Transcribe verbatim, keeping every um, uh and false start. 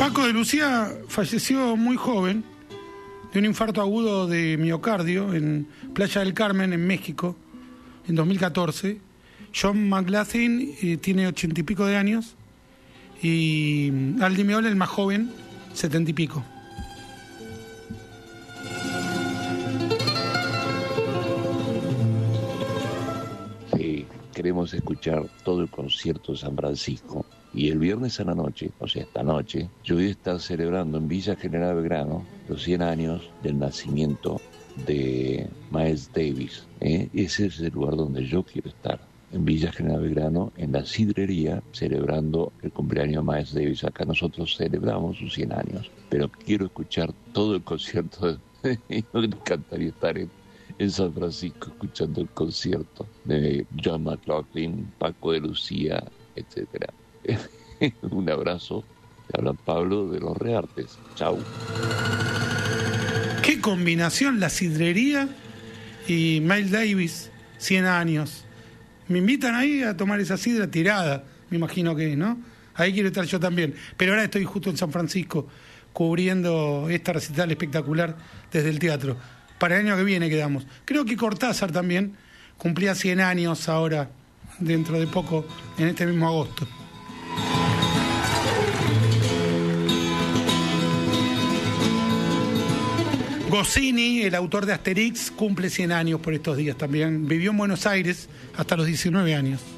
Paco de Lucía falleció muy joven de un infarto agudo de miocardio en Playa del Carmen, en México, en dos mil catorce. John McLaughlin eh, tiene ochenta y pico de años y Aldi Meola, el más joven, setenta y pico. Sí, queremos escuchar todo el concierto de San Francisco. Y el viernes a la noche, o sea, esta noche, yo voy a estar celebrando en Villa General Belgrano los cien años del nacimiento de Miles Davis. ¿eh? Ese es el lugar donde yo quiero estar, en Villa General Belgrano, en la sidrería, celebrando el cumpleaños de Miles Davis. Acá nosotros celebramos sus cien años, pero quiero escuchar todo el concierto. De... Me encantaría estar en, en San Francisco escuchando el concierto de John McLaughlin, Paco de Lucía, etcétera. Un abrazo, te habla Pablo de los Reartes. Chau. Qué combinación, la sidrería y Miles Davis, cien años. Me invitan ahí a tomar esa sidra tirada, me imagino que, ¿no? Ahí quiero estar yo también. Pero ahora estoy justo en San Francisco, cubriendo esta recital espectacular desde el teatro. Para el año que viene quedamos. Creo que Cortázar también cumplía cien años ahora, dentro de poco, en este mismo agosto. Goscinny, el autor de Asterix, cumple cien años por estos días también. Vivió en Buenos Aires hasta los diecinueve años.